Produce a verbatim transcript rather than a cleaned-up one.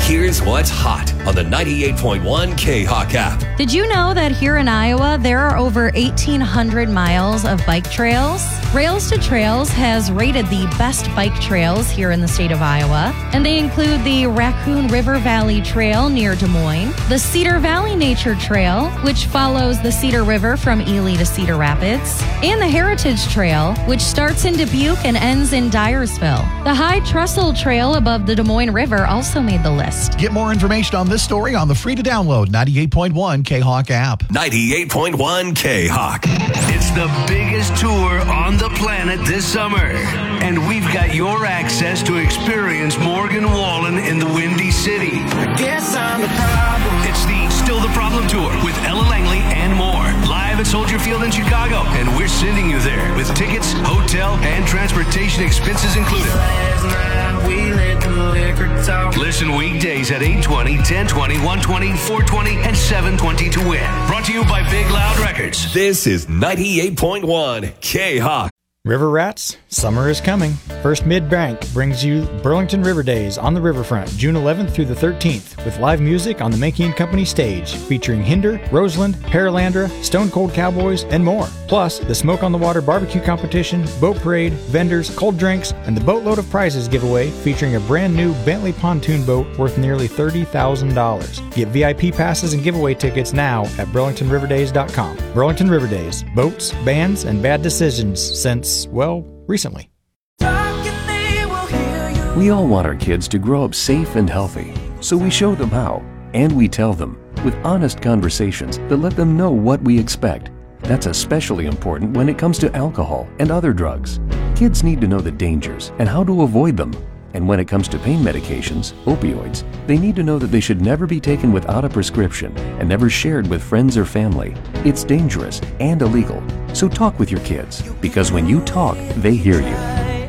Here's what's hot on the ninety-eight point one K-Hawk app. Did you know that here in Iowa, there are over eighteen hundred miles of bike trails? Rails to Trails has rated the best bike trails here in the state of Iowa, and they include the Raccoon River Valley Trail near Des Moines, the Cedar Valley Nature Trail, which follows the Cedar River from Ely to Cedar Rapids, and the Heritage Trail, which starts in Dubuque and ends in Dyersville. The High Trestle Trail above the Des Moines River also made the list. Get more information on this story on the free-to-download ninety-eight point one K-Hawk app. ninety-eight point one K-Hawk. It's the biggest tour on the planet this summer, and we've got your access to experience Morgan Wallen in the Windy City. I guess I'm the problem. It's the Still the Problem Tour with Ella Langley and more, live at Soldier Field in Chicago, and we're sending you there with tickets, hotel, and transportation expenses included. Last night we let the liquor talk. Listen weekdays at eight twenty, ten twenty, one twenty, four twenty, and seven twenty to win. Brought to you by Big Loud Records. This is ninety-eight point one K-Hawk. River Rats, summer is coming. First Mid-Bank brings you Burlington River Days on the riverfront, June eleventh through the thirteenth, with live music on the Mankey and Company stage, featuring Hinder, Roseland, Paralandra, Stone Cold Cowboys, and more. Plus, the Smoke on the Water barbecue competition, boat parade, vendors, cold drinks, and the boatload of prizes giveaway, featuring a brand new Bentley pontoon boat worth nearly thirty thousand dollars. Get V I P passes and giveaway tickets now at burlington river days dot com. Burlington River Days, boats, bands, and bad decisions since, well, recently. We all want our kids to grow up safe and healthy, so we show them how, and we tell them with honest conversations that let them know what we expect. That's especially important when it comes to alcohol and other drugs. Kids need to know the dangers and how to avoid them. And when it comes to pain medications, opioids, they need to know that they should never be taken without a prescription and never shared with friends or family. It's dangerous and illegal. So talk with your kids, because when you talk, they hear you.